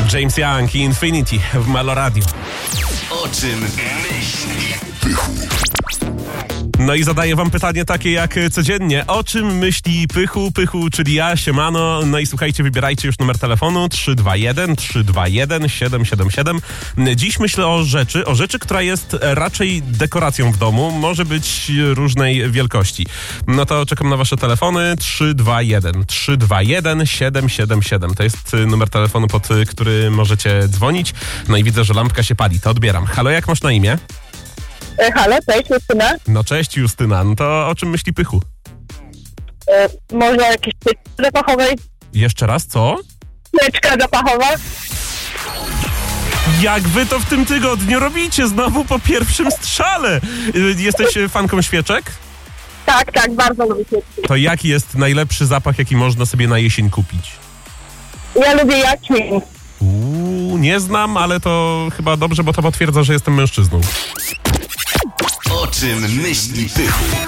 James Young i Infinity w Melo Radio. O czym myśli Pychu? No i zadaję wam pytanie takie jak codziennie. O czym myśli Pychu? Pychu, czyli ja, siemano. No i słuchajcie, wybierajcie już numer telefonu 321 777. Dziś myślę o rzeczy, która jest raczej dekoracją w domu. Może być różnej wielkości. No to czekam na wasze telefony. 321 777. To jest numer telefonu, pod który możecie dzwonić. No i widzę, że lampka się pali. To odbieram. Halo, jak masz na imię? Halo, cześć, Justyna. No cześć, Justyna. No to o czym myśli Pychu? Może jakieś świeczki zapachowej? Jeszcze raz, co? Świeczka zapachowa? Jak wy to w tym tygodniu robicie? Znowu po pierwszym strzale. Jesteś fanką świeczek? Tak, bardzo lubię świeczki. To jaki jest najlepszy zapach, jaki można sobie na jesień kupić? Ja lubię jaśmin. Nie znam, ale to chyba dobrze, bo to potwierdza, że jestem mężczyzną. O czym myśli Pychu?